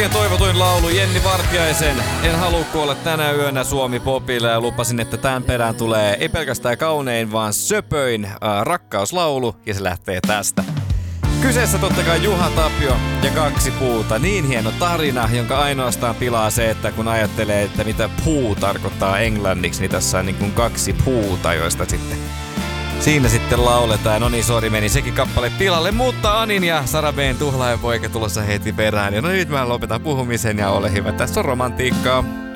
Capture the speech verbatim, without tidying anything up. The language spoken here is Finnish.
kaikkien toivotuin laulu Jenni Vartiaisen En halua kuolla tänä yönä Suomi Popille ja lupasin, että tämän perään tulee ei pelkästään kaunein, vaan söpöin äh, rakkauslaulu ja se lähtee tästä. Kyseessä totta kai Juha Tapio ja Kaksi puuta. Niin hieno tarina, jonka ainoastaan pilaa se, että kun ajattelee, että mitä puu tarkoittaa englanniksi, niin tässä on niin kuin kaksi puuta, joista sitten siinä sitten lauletaan. No niin, sori, meni sekin kappale pilalle, mutta Anin ja Sara B:n tuhlaajapoika tulossa heti perään. Ja no nyt mä lopetan puhumisen ja ole hyvä, tässä on romantiikkaa.